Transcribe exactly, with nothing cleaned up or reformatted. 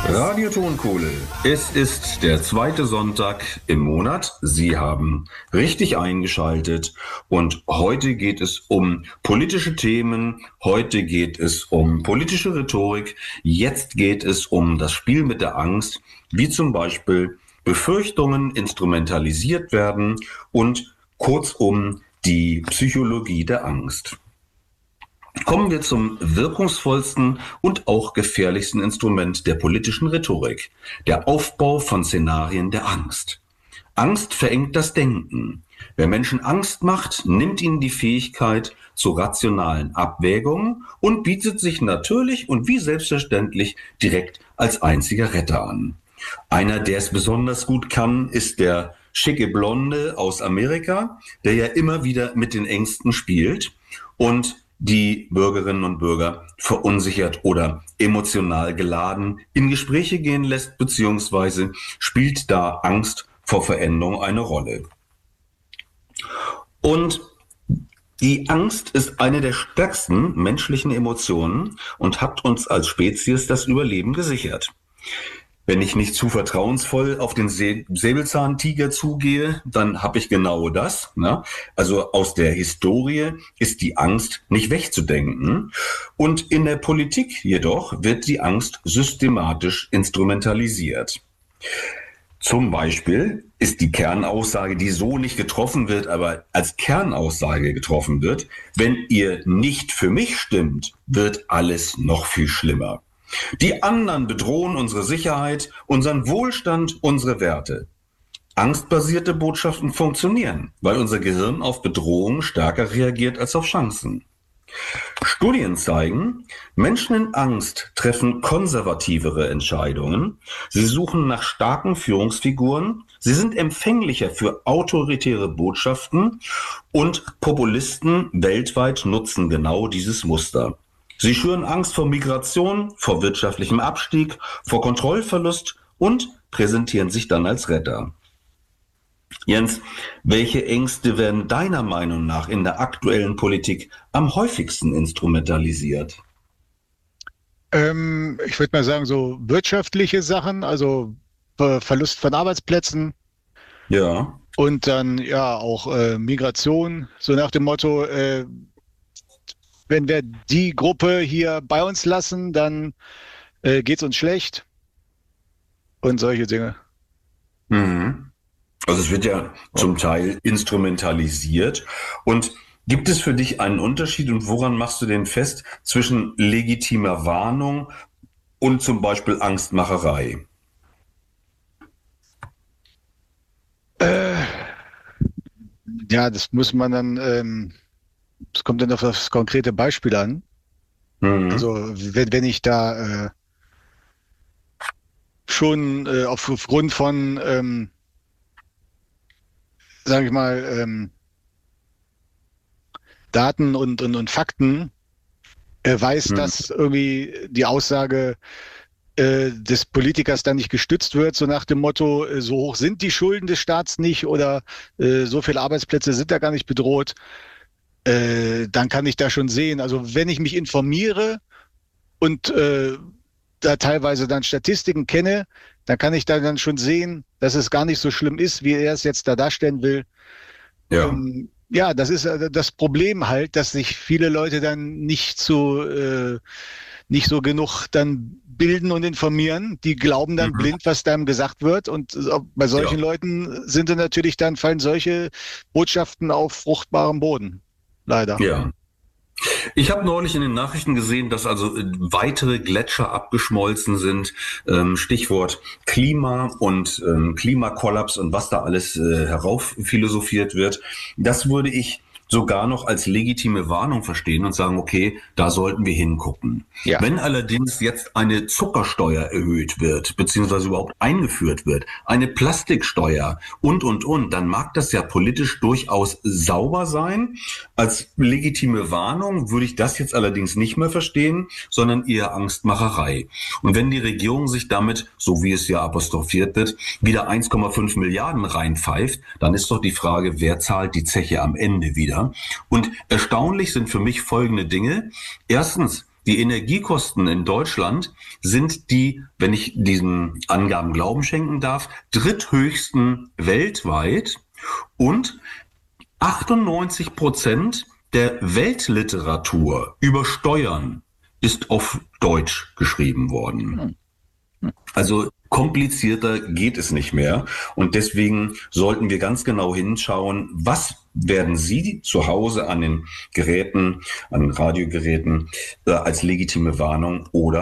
Radio Tonkohle. Es ist der zweite Sonntag im Monat. Sie haben richtig eingeschaltet und heute geht es um politische Themen. Heute geht es um politische Rhetorik. Jetzt geht es um das Spiel mit der Angst, wie zum Beispiel Befürchtungen instrumentalisiert werden und kurzum die Psychologie der Angst. Kommen wir zum wirkungsvollsten und auch gefährlichsten Instrument der politischen Rhetorik, der Aufbau von Szenarien der Angst. Angst verengt das Denken. Wer Menschen Angst macht, nimmt ihnen die Fähigkeit zu rationalen Abwägungen und bietet sich natürlich und wie selbstverständlich direkt als einziger Retter an. Einer, der es besonders gut kann, ist der schicke Blonde aus Amerika, der ja immer wieder mit den Ängsten spielt und die Bürgerinnen und Bürger verunsichert oder emotional geladen in Gespräche gehen lässt, beziehungsweise spielt da Angst vor Veränderung eine Rolle. Und die Angst ist eine der stärksten menschlichen Emotionen und hat uns als Spezies das Überleben gesichert. Wenn ich nicht zu vertrauensvoll auf den Säbelzahntiger zugehe, dann habe ich genau das. Ne? Also aus der Historie ist die Angst nicht wegzudenken. Und in der Politik jedoch wird die Angst systematisch instrumentalisiert. Zum Beispiel ist die Kernaussage, die so nicht getroffen wird, aber als Kernaussage getroffen wird: Wenn ihr nicht für mich stimmt, wird alles noch viel schlimmer. Die anderen bedrohen unsere Sicherheit, unseren Wohlstand, unsere Werte. Angstbasierte Botschaften funktionieren, weil unser Gehirn auf Bedrohungen stärker reagiert als auf Chancen. Studien zeigen, Menschen in Angst treffen konservativere Entscheidungen. Sie suchen nach starken Führungsfiguren. Sie sind empfänglicher für autoritäre Botschaften und Populisten weltweit nutzen genau dieses Muster. Sie schüren Angst vor Migration, vor wirtschaftlichem Abstieg, vor Kontrollverlust und präsentieren sich dann als Retter. Jens, welche Ängste werden deiner Meinung nach in der aktuellen Politik am häufigsten instrumentalisiert? Ähm, ich würde mal sagen, so wirtschaftliche Sachen, also Ver- Verlust von Arbeitsplätzen Ja. und dann ja auch äh, Migration, so nach dem Motto, äh, wenn wir die Gruppe hier bei uns lassen, dann äh, geht es uns schlecht und solche Dinge. Mhm. Also es wird ja zum Teil instrumentalisiert. Und gibt es für dich einen Unterschied und woran machst du den fest zwischen legitimer Warnung und zum Beispiel Angstmacherei? Äh, ja, das muss man dann, ähm, es kommt dann auf das konkrete Beispiel an. Mhm. Also wenn, wenn ich da äh, schon äh, auf, aufgrund von, ähm, sage ich mal, ähm, Daten und, und, und Fakten äh, weiß, Mhm. dass irgendwie die Aussage äh, des Politikers dann nicht gestützt wird, so nach dem Motto, äh, so hoch sind die Schulden des Staats nicht oder äh, so viele Arbeitsplätze sind da gar nicht bedroht, äh, dann kann ich da schon sehen. Also wenn ich mich informiere und äh, da teilweise dann Statistiken kenne, dann kann ich da dann schon sehen, dass es gar nicht so schlimm ist, wie er es jetzt da darstellen will. Ja. Ähm, ja, das ist äh, das Problem halt, dass sich viele Leute dann nicht so, äh, nicht so genug dann bilden und informieren. Die glauben dann Mhm. blind, was einem gesagt wird. Und äh, bei solchen Ja. Leuten sind dann natürlich dann fallen solche Botschaften auf fruchtbarem Boden. Leider. Ja. Ich habe neulich in den Nachrichten gesehen, dass also äh, weitere Gletscher abgeschmolzen sind. Ähm, Stichwort Klima und ähm, Klimakollaps und was da alles äh, heraufphilosophiert wird. Das würde ich sogar noch als legitime Warnung verstehen und sagen, okay, da sollten wir hingucken. Ja. Wenn allerdings jetzt eine Zuckersteuer erhöht wird, beziehungsweise überhaupt eingeführt wird, eine Plastiksteuer und, und, und, dann mag das ja politisch durchaus sauber sein. Als legitime Warnung würde ich das jetzt allerdings nicht mehr verstehen, sondern eher Angstmacherei. Und wenn die Regierung sich damit, so wie es ja apostrophiert wird, wieder eins Komma fünf Milliarden reinpfeift, dann ist doch die Frage, wer zahlt die Zeche am Ende wieder? Und erstaunlich sind für mich folgende Dinge. Erstens, Die Energiekosten in Deutschland sind die, wenn ich diesen Angaben Glauben schenken darf, dritthöchsten weltweit und achtundneunzig Prozent der Weltliteratur über Steuern ist auf Deutsch geschrieben worden. Also komplizierter geht es nicht mehr. Und deswegen sollten wir ganz genau hinschauen, was werden Sie zu Hause an den Geräten, an Radiogeräten äh, als legitime Warnung oder